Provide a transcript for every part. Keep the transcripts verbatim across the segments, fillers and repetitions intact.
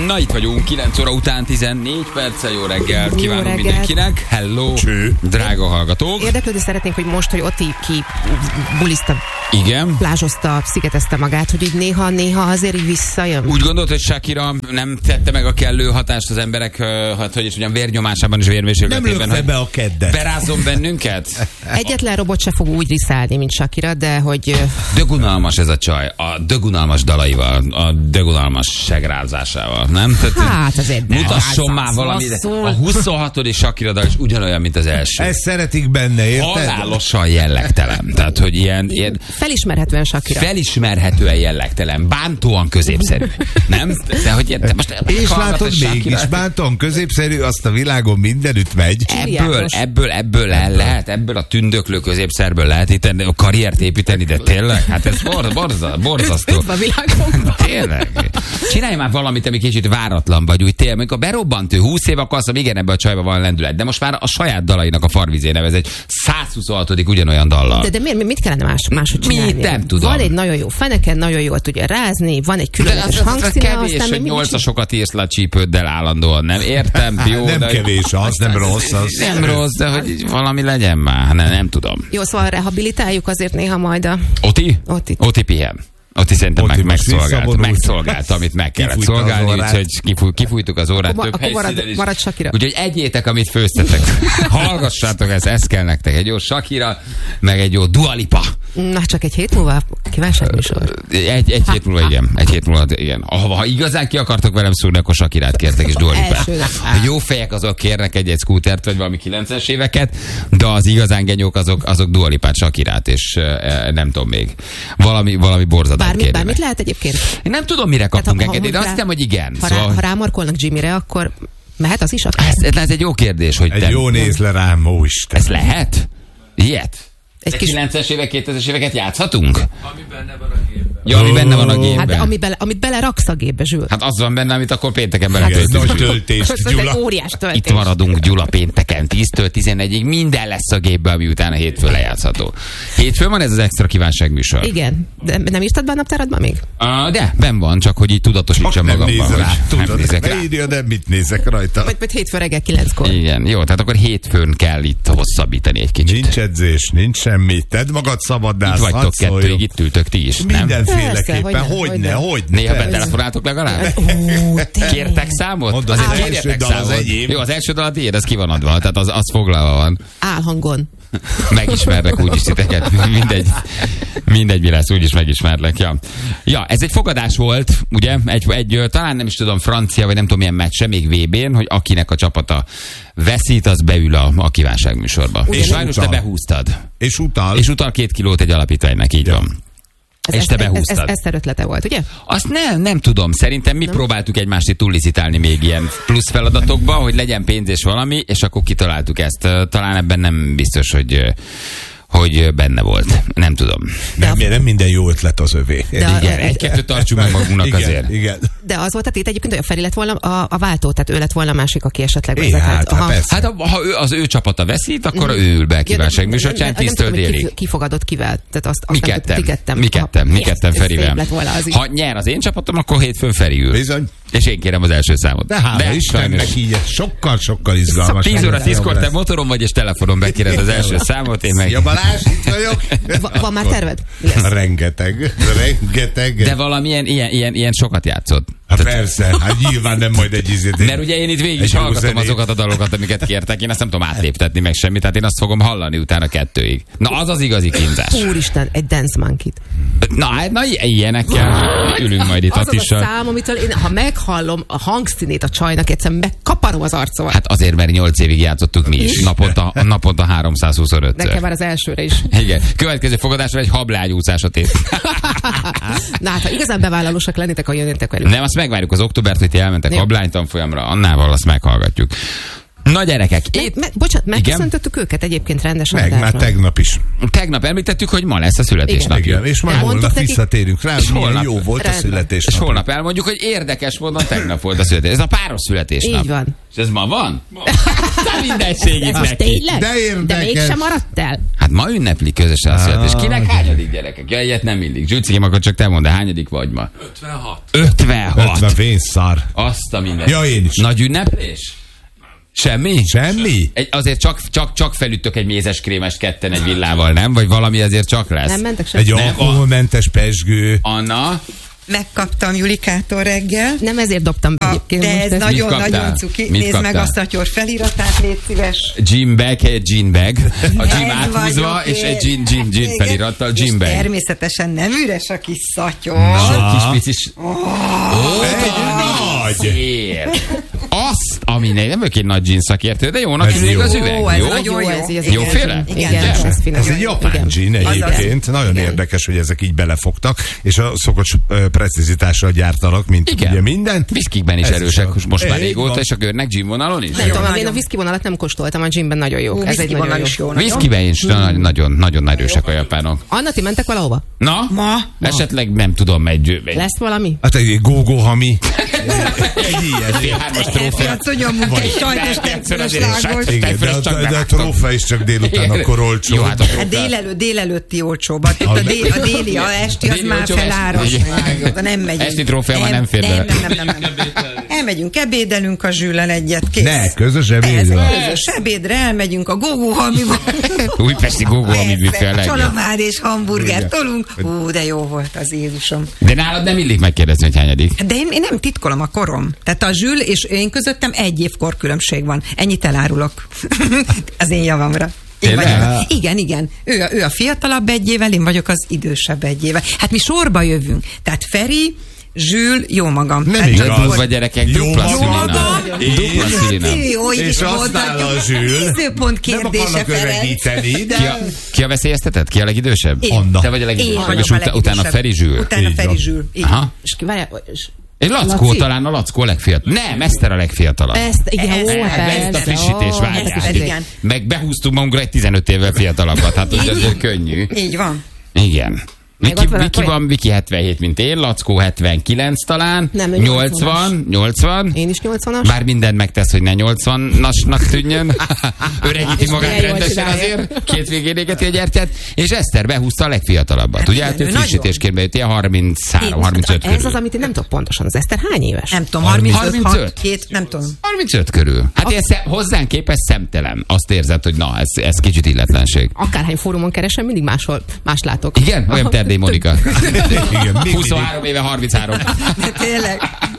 Na, itt vagyunk, kilenc óra után tizennégy perccel. Jó reggel kívánunk reggelt mindenkinek. Hello, Cső. Drága hallgatók. Érdeklődni szeretnénk, hogy most, hogy Oti ki bulizta, igen, plázsozta, szigetezte magát, hogy így néha-néha azért így visszajön. Úgy gondolt, hogy Shakira nem tette meg a kellő hatást az emberek, hát hogy is ugyan vérnyomásában és vérmérsékletében. Nem lökte be a keddet. Berázzon bennünket? Egyetlen robot se fog úgy riszálni, mint Shakira, de hogy... Dögunalmas ez a csaj, a dögunalmas dalaival, a dögunalmas segrázásával, nem? Tehát, hát azért de. Mutasson már valamit. A huszonhatodik Shakira dal is ugyanolyan, mint az első. Ezt szeretik benne, érted? Halálosan jellegtelen. Tehát, hogy ilyen, ilyen felismerhetően Shakira. Felismerhetően jellegtelen. Bántóan középszerű. Nem? De hogy érte, most és látod, mégis bántóan középszerű, azt a világon mindenütt megy. Ebből, ebből, ebből el lehet, ebből a tündöklő középszerből lehet itt a karriert építeni, de tényleg? Hát ez borz, borza, borzasztó. A világon. Tényleg. Csinálj már valamit, ami kicsit váratlan vagy, úgy tényleg. Amikor berobbant ő húsz év, akkor azt mondom, igen, ebben a csajban van lendület. De most már a saját dalainak a farvizé nevez egy száz huszonhatodik ugyanolyan dallal. De, de miért, mit kellene más, máshogy csinálni? Mit nem tudom. Van egy nagyon jó feneken, nagyon jól tudja rázni, van egy különleges hangszíne, kevés, aztán hogy még nyolcasokat írsz le a csípőddel állandóan, nem? Értem, jó. Nem de kevés, az nem rossz. Az nem rossz, de hogy valami legyen már, nem, nem tudom. Jó, szóval rehabilitáljuk azért néha majd a... Oti? Oti. Oti pihen. Ott szerintem meg, megszolgált, megszolgált, amit meg kellett szolgálni, úgyhogy kifúj, kifújtuk az órát akkor több helyszínen is. Marad Shakira. Úgyhogy egyétek, amit főztetek. Hallgassátok ezt, ez kell nektek. Egy jó Shakira, meg egy jó Dua Lipa. Na, csak egy hét múlva kívánságműsor. Egy, egy hét múlva, igen. Egy hét múlva, igen. Ha, ha igazán ki akartok velem szúrni, akkor Shakirát kértek, és Dua Lipát. A jó fejek azok kérnek egy-egy skútert, vagy valami kilencvenes éveket, de az igazán genyók azok, azok Dua Lipát, Shakirát, és e, nem tudom még. Valami, valami borzadát Bármit, kérni. bármit lehet egyébként? Én nem tudom, mire kaptunk engedélyt, de azt hiszem, hogy igen. Ha, szóval... rá, ha rámarkolnak Jimmyre, akkor mehet az is akár? Ez, ez egy jó kérdés, hogy egy te... jó néz le rám, ó Isten. Ez lehet? Ilyet? Egy kis... kilencvenes évek, kétezres éveket játszhatunk? Ami benne van a gépben. Ja, ami benne van a gépben. Hát, ami bele, amit beleraksz a gépbe, Zsül. Hát az van benne, amit akkor pénteken Hát beletöltünk. Nagy töltést, Ez Gyula. egy óriás töltés. Itt maradunk Gyula pénteken, tíztől tizenegyig, minden lesz a gépben, ami utána hétfőn lejátszható. Hétfőn van ez az extra kívánságműsor. Igen, de nem írtad be a naptáradban még? Uh, de, benn van, csak hogy így tudatosítsam nem magamban. nézem, Rá, tudod, nem nézek rá. beírja, de mit nézek rajta? Vagy, vagy hétfő reggel kilenckor. Igen, jó, tehát akkor hétfőn kell itt hosszabbítani egy kicsit. Nincs edzés, nincs semmi. Tedd magad szabaddá. Itt vagytok kettőig, itt ültök ti is, nem? Mindenféleképpen, hogyne, hogyne. Néha betelefonáltok legalább? Ó, Kértek számot? Mondd, Azért az kérjetek első dal az számot. enyém. Jó, az első dal a tiéd, az ki van adva, tehát az, az foglalva van. Álhangon. Megismerlek úgyis titeket, mindegy, mindegy mi lesz, úgyis megismerlek. Ja. ja, ez egy fogadás volt, ugye, egy, egy talán nem is tudom, francia, vagy nem tudom milyen meccse, még vé bén, hogy akinek a csapata veszít, az beül a, a kívánságműsorba. És sajnos te behúztad. És utal. És utal két kilót egy alapítványnak, így ja. van. Ez, és te ez, behúztad. Ez, ez, ez ötlete volt, ugye? Azt nem, nem tudom. Szerintem mi nem? próbáltuk egymást itt túllicitálni még ilyen plusz feladatokba, hogy legyen pénz és valami, és akkor kitaláltuk ezt. Talán ebben nem biztos, hogy hogy benne volt. Nem tudom. De nem, a... nem minden jó ötlet az övé. De igen, egy-kettőt tartsunk meg magunknak igen, azért. Igen. De az volt a tét egyébként, hogy a Feri lett volna a, a váltó, tehát ő lett volna a másik, aki esetleg vezet. Hát, hát, hát ha, ha ő, az ő csapata veszít, akkor mm. ő ül be kívánságműsorcsán tíztől délig. Ki fogadott kivel? Tehát azt, mi ketten. Mi ketten, mi ketten Ferivel. Ha nyer az én csapatom, akkor hétfőn Feri ül. Bizony. És én kérem az első számot. De hála Istennek így sokkal-sokkal izgalmas. tíz óra tízkor te motoron vagy, és telefonon bekéred az első számot, én meg... Szia Balázs, itt vagyok. Van már terved? Rengeteg, rengeteg. De valamilyen ilyen, ilyen, ilyen sokat játszott. Hát persze, hát nyilván nem majd egy izét. Mert ugye én itt végig is hallgatom azokat a dalokat, amiket kértek, én ezt nem tudom átléptetni meg semmit, tehát én azt fogom hallani utána kettőig. Na, az az igazi kínzás. Úristen, egy Dance Monkey-t. Na, na ilyenekkel ülünk majd itt az Attissal. Az a szám, amitől én, ha meghallom a hangszínét a csajnak, egyszerűen megkaparom az arcomat. Hát azért, mert nyolc évig játszottuk mi is. Naponta, naponta háromszázhuszonöt. Nekem már az elsőre is. Igen. Következő fogadásra egy hablágyúszás a tét. Na hát, ha igazán bevállalósak lennétek, ha jönnétek velünk. Nem, azt megvárjuk az októbert, hogy ti elmentek hablány tanfolyamra, annával azt meghallgatjuk. Na gyerekek, Me, itt... me, bocsánat, megköszöntöttük őket egyébként rendesen. Meg már tegnap is. Tegnap említettük, hogy ma lesz a születésnapja. Igen, és már holnap nekik... visszatérünk rá, hogy milyen jó volt Rendben. a születésnap. És holnap elmondjuk, hogy érdekes módon tegnap volt a születés. Ez a páros születésnap. Így van. És ez ma van? Ma. De mindegség itt Ez most neki. tényleg? De érdekes. De mégsem maradt el? Hát ma ünneplik közösen a születés. Kinek hányadik gyerekek? Ja, ilyet nem illik. Zsülcikém, akkor csak te mondd, de hányadik vagy ma? ötvenhat. ötvenhat. ötven pénzszar. Azt a minden. Ja, én is. Nagy ünneplés? Semmi? Semmi? Egy, azért csak, csak, csak felüttök egy mézeskrémest ketten egy villával, nem? Vagy valami azért csak lesz? Nem mentek sem? Egy Nem, alkoholmentes pesgő. Anna? Megkaptam Julikától reggel. Nem ezért dobtam be A, egyébként. de most ez ezt. nagyon-nagyon cuki. Mit Nézd meg kaptál? a szatyor feliratát, légy szíves. Gym bag, egy gym bag. A gym Ez áthúzva, vagyok és én. egy gym, gym, gym Igen. felirattal És gym bag. természetesen nem üres a kis szatyor. És egy kis picis... Nagy. Szép. Azt, ami ne, nem vagyok egy nagy jeans szakértő, de jónak Ez tűnik jó. az üveg. Ó, ez Jó? nagyon Jó, jó. ez, ez, Jóféle? Igen, Igen. ez finom. Ez egy japán Igen. gin egyébként. Nagyon Igen. érdekes, hogy ezek így belefogtak, és a szokott ö, precizitással gyártanak, mint Igen. ugye mindent. Viszkikben is Ez erősek, is a- most már Így régóta, van. és a görnek gym vonalon is. Nem tudom, én a Nagyon. whisky vonalat nem kóstoltam, a gymben nagyon jó. Ú, Ez egy whisky nagyon vonal jó. is jó. nagyon. Viszkiben is nagyon, nagyon, nagyon erősek a japánok. Anna, ti mentek valahova? Na? Ma? Esetleg nem tudom, egy... egy Lesz valami? Hát egy gógó hami. Egy ilyen. hármas trófea. Piacon nyomunk egy sajtos természetes lágos. Igen, de, Csak a- de a bevágtam. trófea is csak délután Igen. akkor olcsó. Jó, hát a Hát délelőtt, délelőtti olcsóbb. Itt a, dél, a déli, a esti, A az déli már olcsó, feláras. esti. meg, oda nem megyünk. Esti trófea már nem fér nem, bele. nem, nem, nem, nem. Elmegyünk, ebédelünk a Zsüllel egyet, kész. Ne, közös Ez ebéd. a közös ebédre elmegyünk a gógóhalmiba. Újpesti gógó, amit büfé a legjobb. Csalamád és hamburger tolunk. Ú, de jó volt az Jézusom. De nálad nem illik megkérdezni, hogy hányadik. De én, én nem titkolom a korom. Tehát a Zsül és én közöttem egy év korkülönbség van. Ennyit elárulok. Az én javamra. Én Tényleg? vagyok. Igen, igen. Ő a, ő a fiatalabb egy évvel, én vagyok az idősebb egy évvel. Hát mi sorba jövünk. Tehát Feri, Zsül, jó magam. Nem Tehát igaz. csak Durva volt- gyerekek, Jó dupla magam. szülina. Dupla szülina. Jó, így És is aztán mondhatjuk. a Zsül. Nézőpont Nem kérdése, akarnak Ferenc. öregíteni, de... Ki a, ki a veszélyeztetett? Ki a legidősebb? Én. Anna. Te vagy a Én legidősebb. vagyok És a utána, utána legidősebb. Feri Zsül. Utána Így Feri van. Zsül. Így. Aha. És ki, várjál, és... Egy Lackó, Laci? talán a Lackó legfiatalabb. Nem, Eszter a legfiatalabb. Ezt, igen, Ez- ó, ez- persze. Ezt a frissítés ó, várjál. ezt a frissítés. Igen. Meg behúztuk magunkra egy tizenöt évvel fiatalabbat. Hát ugye azért könnyű. Így van. Igen. Még Viki, ott van a Viki poén? van, Viki hetvenhét, mint én, Lackó hetvenkilenc talán, Nem, ő nyolcvan, nyolcvan, Én is nyolcvanas. bár mindent megtesz, hogy ne nyolcvanasnak tűnjön. Öregíti És magát milyen jól rendesen csinálja. azért, két végén égeti a gyertyát, és Eszter behúzta a legfiatalabbat. Hát Ugye, igen, hát ő ő frissítésként bejött, ilyen harminchárom harmincöt Ez az, körül. amit én nem tudok pontosan. Az Eszter hány éves? Nem tudom, harmincöt, harmincöt? hat, két, nem tudom. harmincöt körül. Hát ilyen szem, hozzánk képest szemtelen. Azt érzed, hogy na, ez, ez kicsit illetlenség. Akárhány fórumon keresem, mindig máshol, más látok. Igen? Olyan Terdély Monika. Igen, még huszonhárom éve, harminchárom. De tényleg.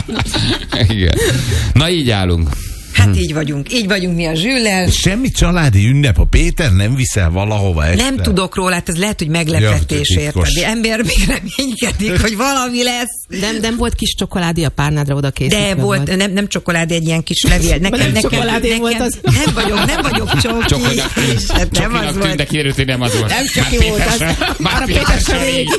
Igen. Na így állunk. Hát így vagyunk. Így vagyunk mi a Zsüllel. Semmi családi ünnep, a Péter nem viszel valahova este? Nem tudok róla, hát ez lehet, hogy meglepetés, Ja, érted? titkos. De ember még reménykedik, hogy valami lesz. Nem, nem volt kis csokoládé a párnádra oda készítve? De volt, nem, nem csokoládé, egy ilyen kis levél. Nekem, Nem nekem, csokoládé nekem, volt az. Nem vagyok, nem vagyok csoki. Csokinak tűnt, És hát nem az csokinak tűnt, de volt. kiderült, hogy nem az volt. Nem csoki Már volt az. Péter sem- Már Már a Péter Péter sem sem rég.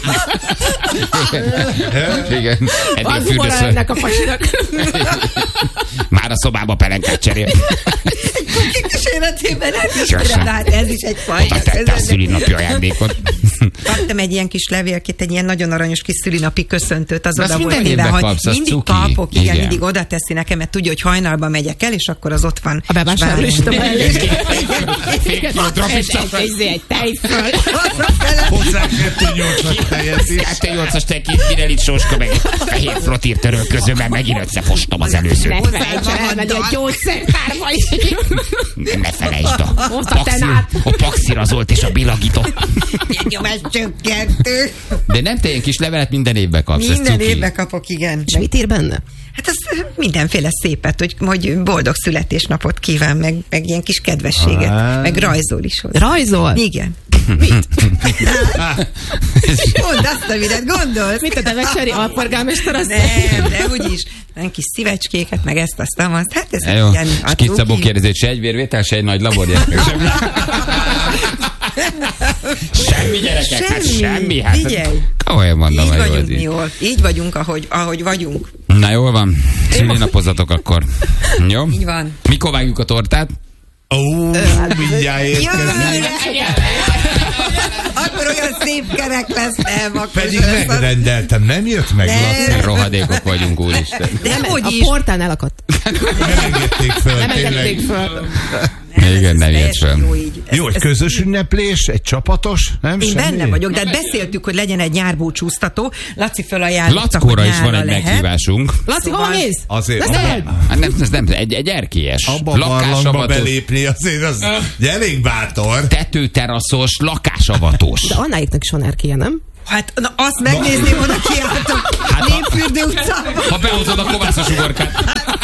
Igen. Eddig a Van humora fürdőször. ennek a pasinak. Már a szobába pelenkát cserél. Kis életében nem is Sosem. tudom, de hát ez is egy fajta. Oda tette a szülinapi ajándékot. Kaptam egy ilyen kis levélkét, egy ilyen nagyon aranyos kis szülinapi köszöntőt, az De azt oda volt minden téve, évben hogy kapsz, az mindig cuki. kapok, igen, Igen. mindig oda teszi nekem, mert tudja, hogy hajnalban megyek el, és akkor az ott van. A bevásárlóista mellé. Fél kiló drapista. Egy, egy tejföl. Hozzá kettő nyolcas tejet is. kettő nyolcas te két Pirellit sóska, meg egy fehér flotír törölköző, mert megint összefostam az előzőt. Ne felejts el elmenni egy gyógyszertárba is. Ne felejtsd a, Hozd a tenát. a paxirazolt és a bilagító. Nyomás csökkentő. De nem te ilyen kis levelet minden évben kapsz, ez Minden cuki. évben kapok, igen. És mit ír benne? Hát az mindenféle szépet, hogy, hogy boldog születésnapot kíván, meg, meg ilyen kis kedvességet, Ah. meg rajzol is hozzá. Rajzol? Igen. Mit? Mondd azt, amit gondolsz. Mit a devecsári alpolgármester azt? Nem, de úgyis. Nem kis szívecskéket, meg ezt, azt, azt. Hát ez Jó, ilyen és Kit Szabó kérdezi, hogy se egy vérvétel, se egy nagy labor. Semmi. Semmi gyerekek, hát Semmi. semmi. Hát, Figyelj. komolyan mondom, Így hogy jó vagyunk az mi így. jól. Így vagyunk, ahogy, ahogy vagyunk. Na jól van. Szülinapozzatok akkor. Jó? Így van. Mikor vágjuk a tortát? Ó, mindjárt érkezik. Akkor olyan szép kerek lesz, nem? Akkor Pedig megrendeltem, nem jött meg, Laci? Rohadékok vagyunk, úristen. De hogy A is? portán elakadt. Nem engedték föl, Nem tényleg. engedték föl. Igen, nem jött teljesen föl. Jó, így. Ez- Jó, egy ez- közös ünneplés, egy csapatos, nem? Én Semmi? benne vagyok, de hát beszéltük, hogy legyen egy nyárbúcsúztató. Laci felajánlotta, Lackóra hogy is van nyárra egy lehet. meghívásunk. Laci, hova mész? Azért Ne abba- szedd! Hát nem, ez nem, egy, egy erkélyes. Abba a barlangba Lakásavatós, belépni, azért az elég bátor. tetőteraszos, lakásavatós. De Annáiknak is van erkélye, nem? Hát na, azt megnézném, oda kiálltok. Hát a- Népfürdő utcában. Ha behozod a kovászos uborkát.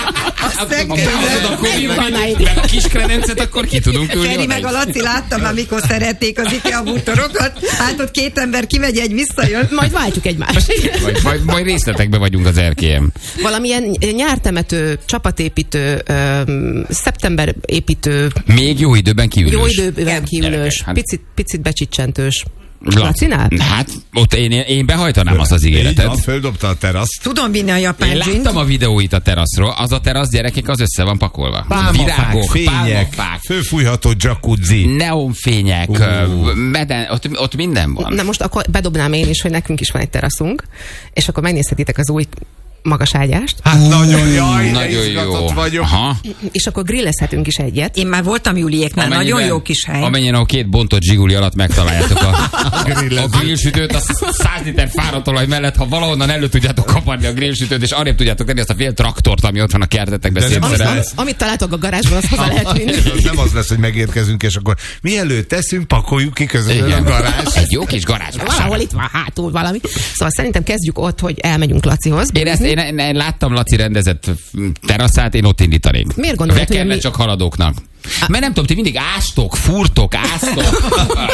Ha behozod a Annáik. kovászos meg a kis kredencet, akkor ki tudunk ülni. Feri oda meg is. a Laci láttam már, mikor szerették az IKEA bútorokat. Hát ott két ember kimegy, egy visszajön. Majd váltjuk egymást. Majd, majd, majd részletekben vagyunk az erkélyem. Valamilyen nyártemető, csapatépítő, öm, szeptemberépítő, Még jó időben kiülős. jó időben Igen. kiülős, Gyerekek, hát- picit, picit becsicsentős. La- Lacinál? Hát, ott én, én behajtanám azt az Így van, ígéretet. földobta a teraszt. Tudom vinni a japán Én dzsint. láttam a videóit a teraszról, az a terasz, gyerekek, az össze van pakolva. Pálmafák, Virágok, fények, pálmafák, főfújható jacuzzi. neonfények, Uh. meden, ott, ott minden van. Na most akkor bedobnám én is, hogy nekünk is van egy teraszunk, és akkor megnézhetitek az új magas ágyást, Hát nagyon jaj, Nagyon jó. izgatott vagyok. Aha. és akkor grillezhetünk is egyet. Én már voltam Juliéknál, nagyon Amennyiben- jó kis hely. Amennyien a két bontott zsiguli alatt megtaláljátok a, grillezőt. a grillsütőt, a száz liter fáradtolaj mellett, ha valahonnan elő tudjátok kaparni a grillsütőt, és arrébb tudjátok tenni azt a fél traktort, ami ott van a kertetekben De nem Amit, szétszerelve. amit, amit találtok a garázsban, azt haza lehet vinni. Az nem az lesz, hogy megérkezünk, és akkor mielőtt teszünk, pakoljuk ki közben a garázs. Egy jó kis garázsban. Valahol itt van hátul valami. Szóval szerintem kezdjük ott, hogy elmegyünk Lacihoz. Én, ezt, én, én, én láttam Laci rendezett teraszát, én ott indítanék. Miért gondolod, hogy Vekerle mi- csak haladóknak. Mert nem tudom, ti mindig ástok, furtok, áztok,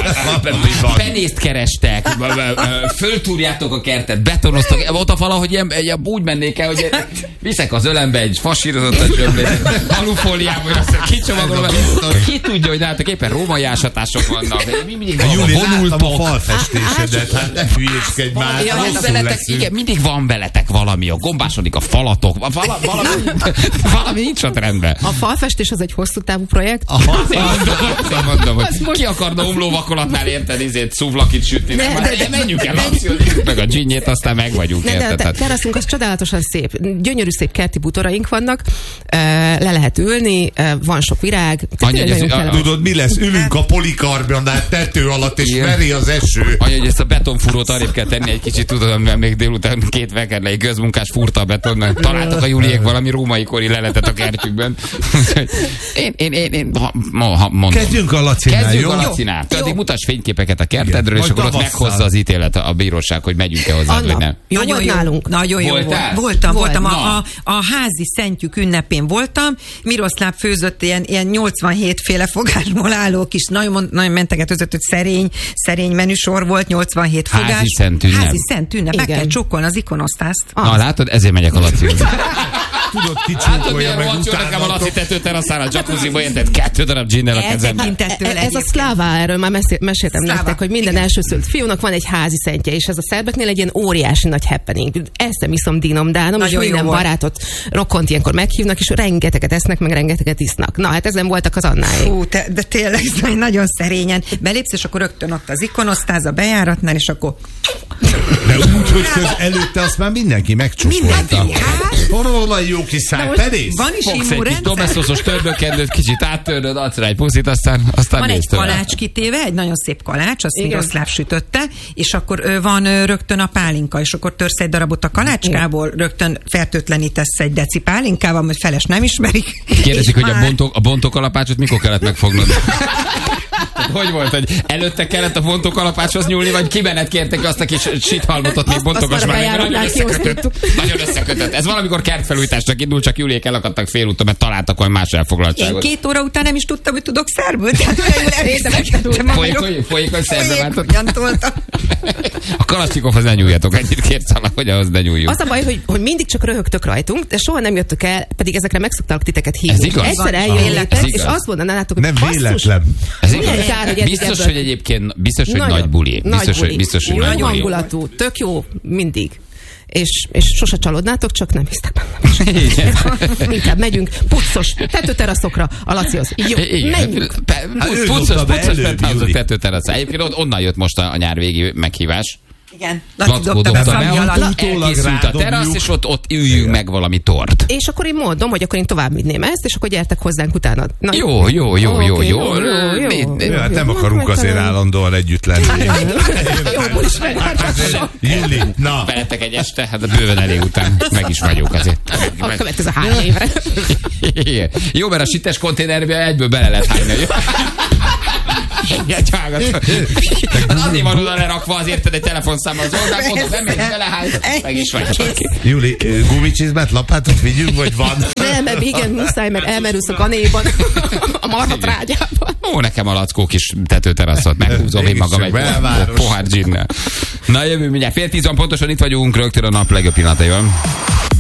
penészt kerestek, föltúrjátok a kertet, betonoztok, ott a valahogy ilyen, ilyen, úgy mennék el, hogy viszek az ölembe egy fasírozottat zsömlét, alufóliába, hogy azt kicsomagolom, ki tudja, hogy nálatok éppen római ásatások vannak, mi mindig van Júli, láttam a vonultok. falfestésedet, hát ne hülyéskedj már, Ja, van rosszul veletek, leszünk. igen, mindig van veletek valami, a gombásodik a falatok, vala, valami, valami nincs ott rendben. A falfestés az egy hosszú távú projekt. Azért mondom, azért mondom, hogy ki akarna omlóvakolatnál érted, izét szuvlakit sütni, Ne, nem, de- de, de- menjünk el, de- Laci, meg a dzsinnyét, aztán meg vagyunk, Ne, de a érted? te- Hát, teraszunk az csodálatosan szép. Gyönyörű szép kerti bútoraink vannak, ö, le lehet ülni, ö, van sok virág. Annyi, Tényleg hogy ez- nagyon a- kellemes. Tudod, mi lesz? Ülünk a polikarbonát tető alatt, és Igen. veri az eső. Anya, hogy ezt a betonfúrót arrébb kell tenni egy kicsit, tudod, mert még délután két vekerlei közmunkás fúrta a beton, mert találtak a Juliék valami római kori leletet a kertjükben. Úgyhogy én, én, én, én ha, ma, ha mondom. Kezdjünk a Lacinál, Kezdjünk jó? a Lacinál. Te addig Jó. mutass fényképeket a kertedről, Igen. és Majd akkor ott tavasszal. meghozza az ítélet a bíróság, hogy megyünk-e hozzá, vagy Anna, nem. jó Nagyon volt jó, nálunk? nagyon jó Voltál? volt. Voltam, Volt. voltam. A, Na. a, a házi szentjük ünnepén voltam. Miroszláv főzött ilyen, ilyen nyolcvanhét féle fogásból álló kis, nagyon, nagyon mentegetőzött, hogy szerény, szerény menüsor volt, nyolcvanhét Házi fogás. szent ünnep. Házi szent ünnep. Meg Igen. kell csókolni az ikonosztászt. Na látod, ezért megyek a Lacihoz. Tudod, Látod, kicsúkolja milyen meg rohadt jó nekem a utána. Laci tetőteraszán a jacuzziba értett kettő darab ginnel a kezemben. Eltekintett tőle E- Ez a egyébként. szláva, erről már mesél, meséltem Szláva. nektek, hogy minden Igen. elsőszült fiúnak van egy házi szentje, és ez a szerbeknél egy ilyen óriási nagy happening. Eszem, iszom, dinom, dánom, és Nagyon jó minden volt. barátot, rokont ilyenkor meghívnak, és rengeteget esznek, meg rengeteget isznak. Na, hát ezen voltak az Annáik. Fú, te, de tényleg nagyon szerényen. Belépsz, és akkor rögtön ott az ikonosztáz a bejáratnál, és akkor De úgy, hogy köz előtte azt már mindenki megcsókolta. mindenki. Hát, Valami jó kis szájperész. van is Fogsz egy kis immunrendszer. domeszosos törbökendőt, kicsit áttörnöd, adsz rá egy puszit, aztán, aztán Van mész egy tovább. kalács kitéve, egy nagyon szép kalács, azt Igen. Miroszláv sütötte, és akkor ö, van ö, rögtön a pálinka, és akkor törsz egy darabot a kalácskából, rögtön fertőtlenítesz egy deci pálinkával, hogy feles nem ismerik. Kérdezik, és hogy a már- bontok, a bontókalapácsot mikor kellett megfognod? Tehát hogy volt, hogy előtte kellett a bontókalapácshoz nyúlni, vagy kibenet kértek azt a kis sithalmotot, még Azt- bontokas azt már a már, nagyon bejáratnál összekötött. kiosztottuk. Nagyon összekötött. Ez valamikor kertfelújításnak indult, csak Juliék elakadtak félúton, mert találtak valami más Én elfoglaltságot. két óra után nem is tudtam, hogy tudok szerbül. Tehát olyan jól elviselkedtem. Folyékony, folyékony szerbe vártad. Folyékonyan toltam. A Kalasnyikovhoz ne nyúljatok, ennyit kérsz alap, hogy ahhoz ne nyúljunk. Az a baj, hogy, hogy mindig csak röhögtök rajtunk, de soha nem jöttök el, pedig ezekre meg szoktak titeket hívni. Ez igaz? Egyszer Ez eljönnétek, és igaz. azt mondanátok, hogy Nem basszus, véletlen. Ez milyen igaz? kár, hogy eddig Biztos, ebből- hogy egyébként, biztos, hogy Nagyon- nagy buli. nagy Biztos, hogy, buli. biztos, hogy Jó nagy buli. hangulatú, tök jó, mindig. és, és sose csalódnátok, csak nem hisztek benne. Inkább megyünk puccos tetőteraszokra, a Lacihoz. Jó, menjünk. Puccos, puccos tetőterasz. Egyébként onnan jött most a nyár végi meghívás. Igen, Laci dobta be, elkészült a terasz, és ott, ott üljünk meg valami tort. És akkor én mondom, hogy akkor én tovább vinném ezt, és akkor gyertek hozzánk utána. Na, jó, jó, jó, jó, jó. jó, hát nem akarunk azért állandóan együtt lenni. Jó, is megálltásom. Júli, na. Veletek egy este, hát a bőven elég után meg is vagyok azért. A következő három évre. Jó, mert a sites konténerbe egyből bele lehet hányni. Azért van oda lerakva, azért egy telefonszámmal az oldal, mondom, nem megy belehány, meg is vagy. Júli, gumicsizmát, lapátot vigyünk, vagy van? Nem, mert igen, muszáj, mert elmerülsz a kanéban, a marhatrágyában. Ó, nekem a Lackó kis tetőteraszot, meghúzom én magam egy pohár ginnel. Na jövő mindjárt, fél tíz van pontosan, itt vagyunk, rögtön a nap legjobb pillanataival.